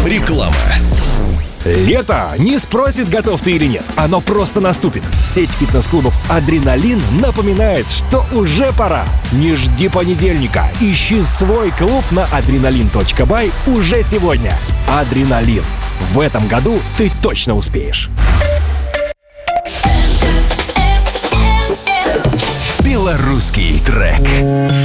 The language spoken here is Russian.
Реклама. Лето не спросит, готов ты или нет. Оно просто наступит. Сеть фитнес-клубов «Адреналин» напоминает, что уже пора. Не жди понедельника. Ищи свой клуб на adrenalin.by уже сегодня. «Адреналин». В этом году ты точно успеешь. Белорусский трек.